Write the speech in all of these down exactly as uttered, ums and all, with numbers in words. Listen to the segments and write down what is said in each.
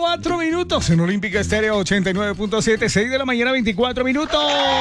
veinticuatro minutos en Olímpica Estéreo ochenta y nueve punto siete, seis de la mañana, veinticuatro minutos.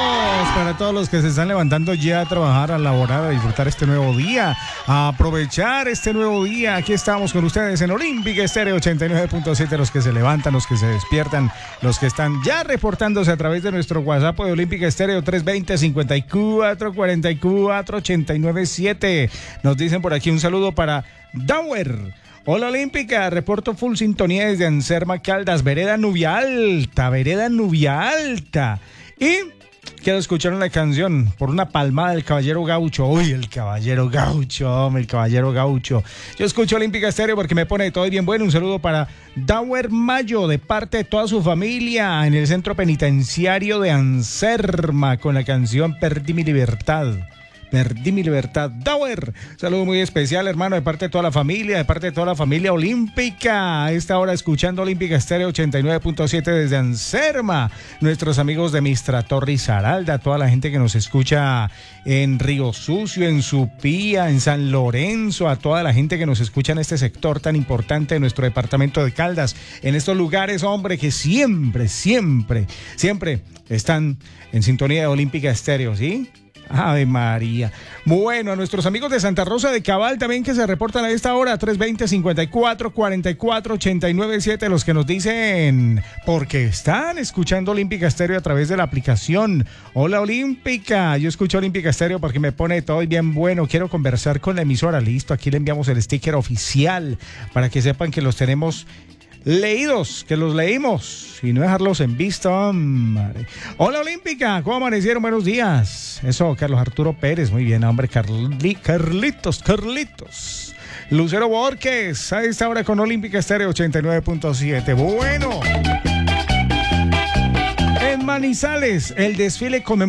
Para todos los que se están levantando ya a trabajar, a laborar, a disfrutar este nuevo día, a aprovechar este nuevo día. Aquí estamos con ustedes en Olímpica Estéreo ochenta y nueve punto siete, los que se levantan, los que se despiertan, los que están ya reportándose a través de nuestro WhatsApp de Olímpica Estéreo tres veinte, cincuenta y cuatro, cuarenta y cuatro, ochenta y nueve siete. Nos dicen por aquí un saludo para Dauer. Hola Olímpica, reporto full sintonía desde Anserma, Caldas, vereda Nubia Alta, vereda Nubia Alta. Y quiero escuchar una canción por una palmada del Caballero Gaucho. Uy, el Caballero Gaucho, hombre, el Caballero Gaucho. Yo escucho Olímpica Estéreo porque me pone todo bien bueno. Un saludo para Dauer Mayo, de parte de toda su familia, en el centro penitenciario de Anserma, con la canción Perdí mi libertad. Perdí mi libertad. Dauer, saludo muy especial, hermano, de parte de toda la familia, de parte de toda la familia olímpica. A esta hora escuchando Olímpica Estéreo ochenta y nueve punto siete desde Anserma. Nuestros amigos de Mistra Torre y Saralda, toda la gente que nos escucha en Río Sucio, en Supía, en San Lorenzo, a toda la gente que nos escucha en este sector tan importante de nuestro departamento de Caldas, en estos lugares, hombre, que siempre, siempre, siempre están en sintonía de Olímpica Estéreo, ¿sí? Ave María. Bueno, a nuestros amigos de Santa Rosa de Cabal también, que se reportan a esta hora, tres veinte, cincuenta y cuatro, cuarenta y cuatro, ochenta y nueve siete, los que nos dicen porque están escuchando Olímpica Estéreo a través de la aplicación. Hola Olímpica, yo escucho Olímpica Estéreo porque me pone todo bien bueno, quiero conversar con la emisora. Listo, aquí le enviamos el sticker oficial para que sepan que los tenemos leídos, que los leímos y no dejarlos en vista, hombre. Hola Olímpica, ¿cómo amanecieron? Buenos días. Eso, Carlos Arturo Pérez, muy bien, hombre. Carli, Carlitos, Carlitos. Lucero Borges, a esta hora con Olímpica Estéreo ochenta y nueve punto siete. Bueno, en Manizales, el desfile conmemorativo